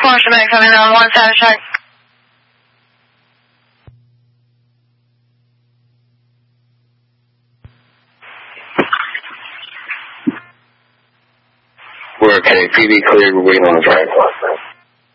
Shebang coming on 1 Savage Shark. We're okay. PB cleared. We're waiting on the drive.